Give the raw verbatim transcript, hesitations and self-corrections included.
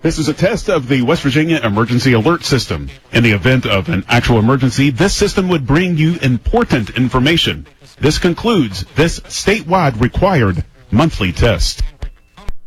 This is a test of the West Virginia Emergency Alert System. In the event of an actual emergency, this system would bring you important information. This concludes this statewide required monthly test.